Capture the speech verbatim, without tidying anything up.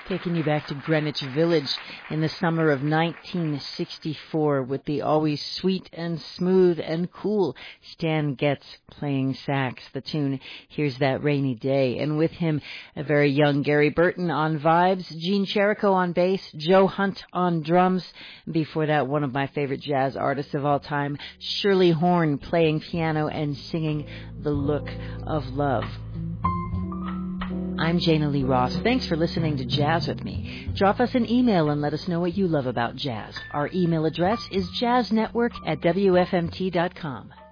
Taking you back to Greenwich Village in the summer of nineteen sixty-four with the always sweet and smooth and cool Stan Getz playing sax. The tune, Here's That Rainy Day. And with him, a very young Gary Burton on vibes, Gene Cherico on bass, Joe Hunt on drums. Before that, one of my favorite jazz artists of all time, Shirley Horn, playing piano and singing The Look of Love. I'm Jana Lee Ross. Thanks for listening to Jazz with me. Drop us an email and let us know what you love about jazz. Our email address is jazznetwork at w f m t dot com.